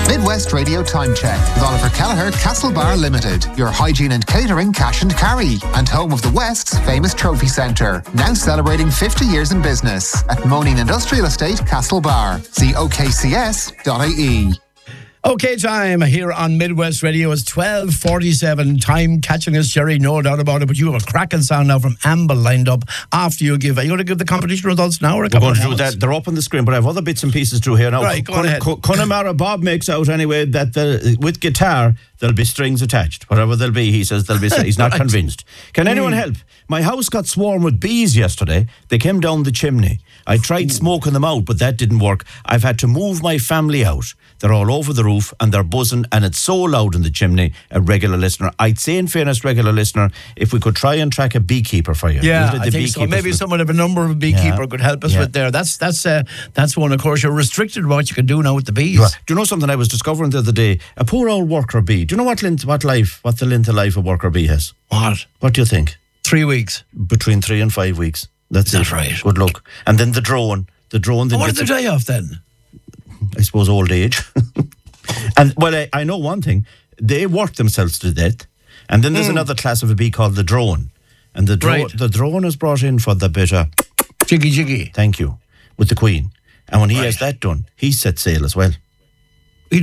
Midwest Radio Time Check with Oliver Kelleher, Castlebar Limited, your hygiene and catering cash and carry, and home of the West's famous trophy centre. Now celebrating 50 years in business at Moaning Industrial Estate, Castlebar. See okcs.ie. Okay, time here on Midwest Radio is 12:47. Time catching us, Jerry, no doubt about it. But you have a cracking sound now from Amble lined up. After you give, are you going to give the competition results now? Or We're going to do that. They're up on the screen, but I have other bits and pieces through here now. Right, go ahead. Connemara Bob makes out anyway that with guitar there'll be strings attached. Whatever they'll be, he says there'll be. He's not convinced. Can anyone help? My house got swarmed with bees yesterday. They came down the chimney. I tried smoking them out, but that didn't work. I've had to move my family out. They're all over the roof and they're buzzing, and it's so loud in the chimney. A regular listener, I'd say, in fairness, regular listener, if we could try and track a beekeeper for you. Yeah, I think so. Maybe someone of a number of a beekeeper could help us with there. That's one. Of course, you're restricted what you can do now with the bees. Do you know something I was discovering the other day? A poor old worker bee. Do you know what the length of life a worker bee has? What do you think? 3 weeks. Between 3 and 5 weeks. That's it. Right. Good luck. And then the drone. Then what did they die off then? I suppose old age. And well, I know one thing. They work themselves to death. And then there's another class of a bee called the drone. And the drone is brought in for the bit of jiggy. Thank you. With the Queen. And when he has that done, he sets sail as well.